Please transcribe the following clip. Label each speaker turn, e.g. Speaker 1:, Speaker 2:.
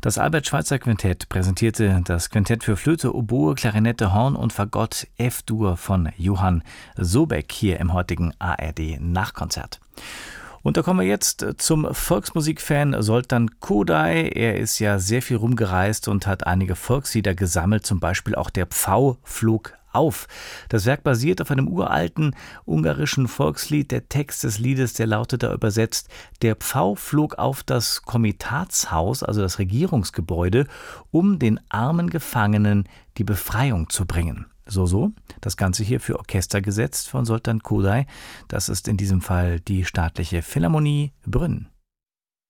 Speaker 1: Das Albert-Schweitzer-Quintett präsentierte das Quintett für Flöte, Oboe, Klarinette, Horn und Fagott F-Dur von Johann Sobeck hier im heutigen ARD-Nachkonzert. Und da kommen wir jetzt zum Volksmusikfan Zoltan Kodály. Er ist ja sehr viel rumgereist und hat einige Volkslieder gesammelt, zum Beispiel auch Der Pfau flog auf. Das Werk basiert auf einem uralten ungarischen Volkslied. Der Text des Liedes, der lautet da übersetzt: Der Pfau flog auf das Komitatshaus, also das Regierungsgebäude, um den armen Gefangenen die Befreiung zu bringen. So. Das Ganze hier für Orchester gesetzt von Zoltan Kodály. Das ist in diesem Fall die Staatliche Philharmonie Brünn.